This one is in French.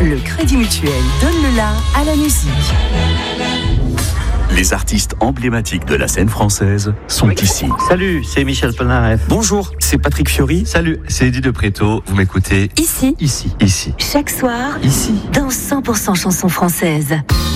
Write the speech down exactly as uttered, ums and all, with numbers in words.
Le Crédit Mutuel donne le la à la musique. Les artistes emblématiques de la scène française sont oui. ici. Salut, c'est Michel Polnareff. Bonjour, c'est Patrick Fiori. Salut, c'est Eddie de Préto. Vous m'écoutez ici, ici, ici. Chaque soir, ici, dans cent pour cent chansons françaises.